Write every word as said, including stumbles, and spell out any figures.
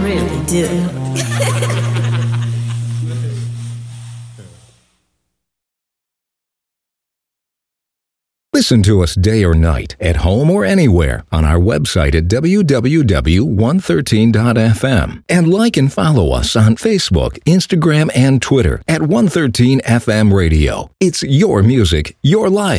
really do. Listen to us day or night, at home or anywhere, on our website at w w w dot one thirteen dot f m. And like and follow us on Facebook, Instagram, and Twitter at one thirteen F M Radio. It's your music, your life.